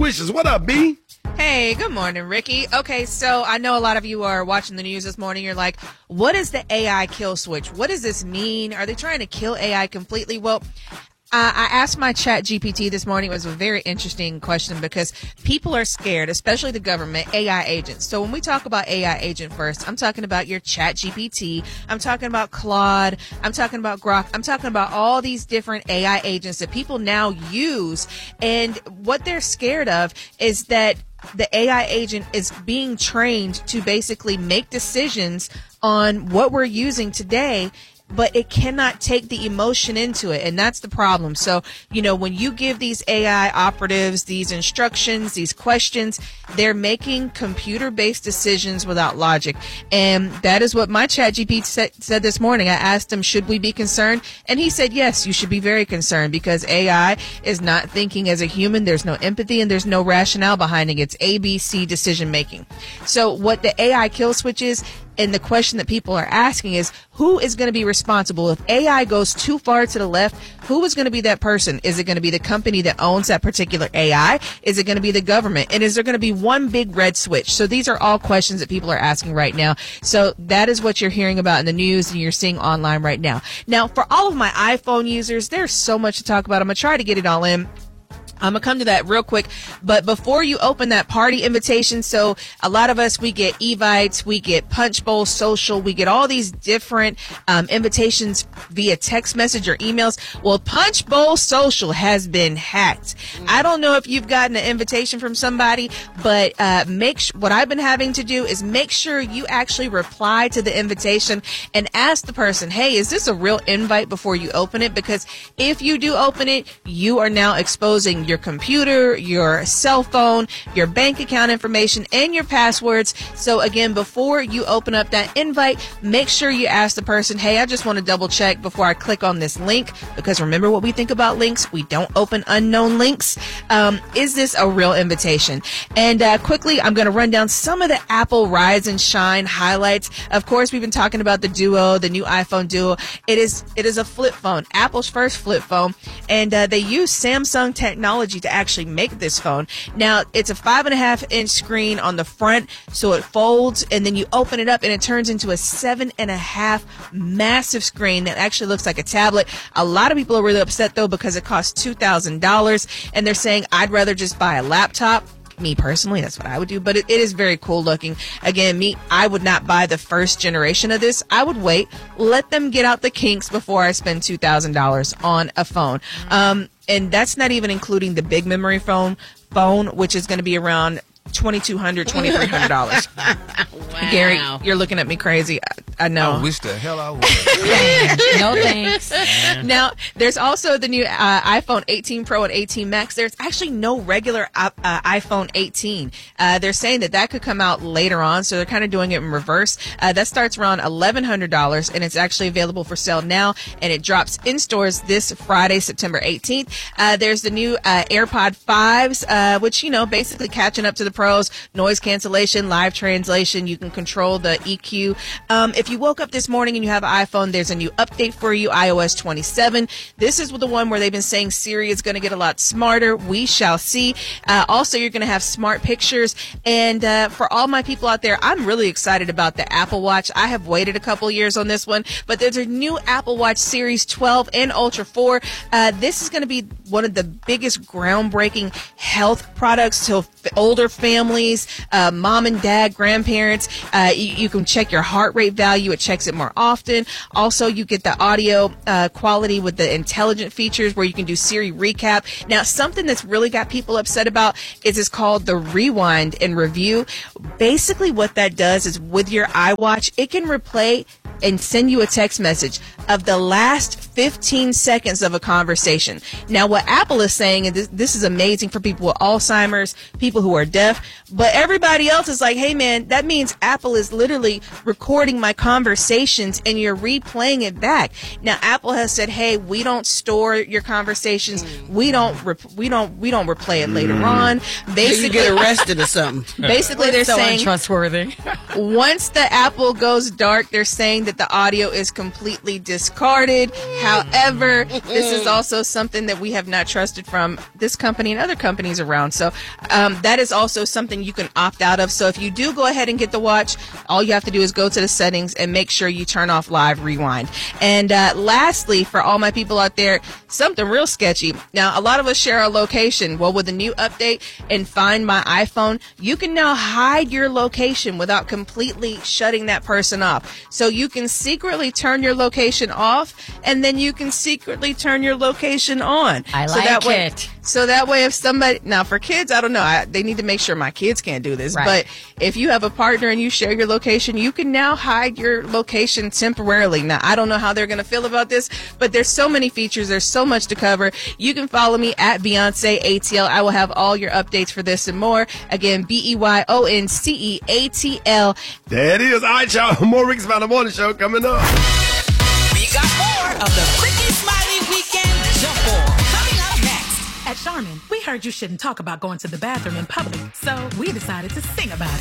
Wishes, what up, B? Hey, good morning, Ricky. Okay, so I know a lot of you are watching the news this morning. You're like, what is the AI kill switch? What does this mean? Are they trying to kill AI completely? Well, I asked my chat GPT this morning. It was a very interesting question because people are scared, especially the government, AI agents. So when we talk about AI agent first, I'm talking about your chat GPT. I'm talking about Claude. I'm talking about Grok. I'm talking about all these different AI agents that people now use. And what they're scared of is that the AI agent is being trained to basically make decisions on what we're using today, but it cannot take the emotion into it. And that's the problem. So, when you give these AI operatives these instructions, these questions, they're making computer-based decisions without logic. And that is what my chat GPT said this morning. I asked him, should we be concerned? And he said, yes, you should be very concerned because AI is not thinking as a human. There's no empathy and there's no rationale behind it. It's ABC decision making. So what the AI kill switch is, and the question that people are asking is, who is going to be responsible? If AI goes too far to the left, who is going to be that person? Is it going to be the company that owns that particular AI? Is it going to be the government? And is there going to be one big red switch? So these are all questions that people are asking right now. So that is what you're hearing about in the news and you're seeing online right now. Now, for all of my iPhone users, there's so much to talk about. I'm going to try to get it all in. I'm going to come to that real quick. But before you open that party invitation, so a lot of us, we get Evites, we get Punch Bowl Social, we get all these different invitations via text message or emails. Well, Punch Bowl Social has been hacked. I don't know if you've gotten an invitation from somebody, but what I've been having to do is make sure you actually reply to the invitation and ask the person, hey, is this a real invite before you open it? Because if you do open it, you are now exposing your computer, your cell phone, your bank account information, and your passwords. So again, before you open up that invite, make sure you ask the person, hey, I just want to double check before I click on this link, because remember what we think about links, we don't open unknown links. Is this a real invitation? And quickly, I'm going to run down some of the Apple Rise and Shine highlights. Of course, we've been talking about the Duo, the new iPhone Duo. It is a flip phone, Apple's first flip phone, and they use Samsung technology to actually make this phone. Now, it's a 5.5-inch screen on the front, so it folds, and then you open it up and it turns into a 7.5 massive screen that actually looks like a tablet. A lot of people are really upset though because it costs $2,000, and they're saying, I'd rather just buy a laptop. Me personally, that's what I would do, but it is very cool looking. Again, I would not buy the first generation of this. I would wait, let them get out the kinks before I spend $2,000 on a phone. And that's not even including the big memory phone, which is going to be around $2,200, $2,300. Wow. Gary, you're looking at me crazy. I know. I wish the hell I would. No thanks. Now, there's also the new iPhone 18 Pro and 18 Max. There's actually no regular iPhone 18. They're saying that could come out later on, so they're kind of doing it in reverse. That starts around $1,100, and it's actually available for sale now, and it drops in stores this Friday, September 18th. There's the new AirPod 5s, which, basically catching up to the Pros, noise cancellation, live translation. You can control the EQ. If you woke up this morning and you have an iPhone, there's a new update for you, iOS 27. This is the one where they've been saying Siri is going to get a lot smarter. We shall see. Also, you're going to have smart pictures. And for all my people out there, I'm really excited about the Apple Watch. I have waited a couple years on this one, but there's a new Apple Watch Series 12 and Ultra 4. This is going to be one of the biggest groundbreaking health products to older families, mom and dad, grandparents. You can check your heart rate value. It checks it more often. Also, you get the audio quality with the intelligent features where you can do Siri recap. Now, something that's really got people upset about is it's called the rewind and review. Basically, what that does is with your iWatch, it can replay and send you a text message of the last 15 seconds of a conversation. Now, what Apple is saying, and this is amazing for people with Alzheimer's, people who are deaf, but everybody else is like, hey man, that means Apple is literally recording my conversations and you're replaying it back. Now, Apple has said, hey, we don't store your conversations. We don't replay it later on. Basically, you get arrested or something. Basically, they're so saying untrustworthy. Once the Apple goes dark, they're saying that the audio is completely discarded. However, this is also something that we have not trusted from this company and other companies around. So that is also something you can opt out of. So if you do go ahead and get the watch, all you have to do is go to the settings and make sure you turn off live rewind. And lastly, for all my people out there, something real sketchy. Now, a lot of us share our location. Well, with the new update and Find My iPhone, you can now hide your location without completely shutting that person off. So you can secretly turn your location off, and then you can secretly turn your location on. I so like that way, it. So that way, if somebody, now for kids, I don't know, they need to make sure my kids can't do this, Right. but if you have a partner and you share your location, you can now hide your location temporarily. Now, I don't know how they're going to feel about this, but there's so many features. There's so much to cover. You can follow me at Beyonce ATL. I will have all your updates for this and more. Again, BEYONCEATL. There it is. All right, y'all. More Rick's About the Morning Show coming up. We got more of the Ricky Smiley Weekend Jump Ball coming up next. At Charmin, we heard you shouldn't talk about going to the bathroom in public, so we decided to sing about it.